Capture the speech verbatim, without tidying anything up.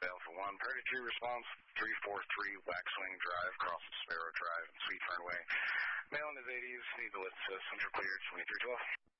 Alpha one. Priority three response, three four three Waxwing Drive, across Sparrow Drive and Sweet Fern Way. Male in his eighties, need to lift uh, central clear, twenty-three twelve.